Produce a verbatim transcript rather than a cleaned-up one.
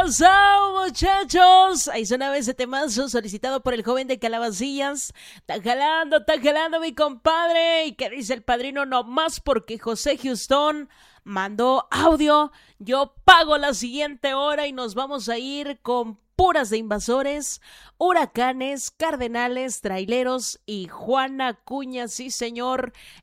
pasó, muchachos? Ahí sonaba ese temazo solicitado por el joven de Calabacillas. Está jalando, está jalando mi compadre. ¿Y qué dice el padrino? No más porque José Houston mandó audio. Yo pago la siguiente hora y nos vamos a ir con puras de Invasores, Huracanes, Cardenales, Traileros y Juana Cuña. Sí, señor.